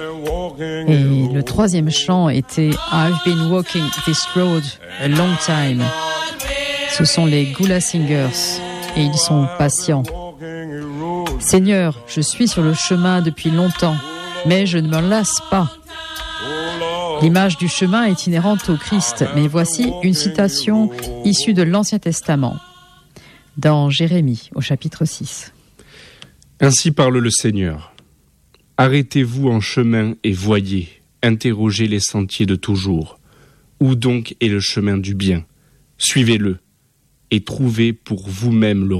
Et le troisième chant était I've been walking this road a long time. Ce sont les Gula Singers et ils sont patients. Seigneur, je suis sur le chemin depuis longtemps, mais je ne me lasse pas. L'image du chemin est inhérente au Christ, mais voici une citation issue de l'Ancien Testament, dans Jérémie, au chapitre 6. Ainsi parle le Seigneur. Arrêtez-vous en chemin et voyez, interrogez les sentiers de toujours. Où donc est le chemin du bien ? Suivez-le et trouvez pour vous-même le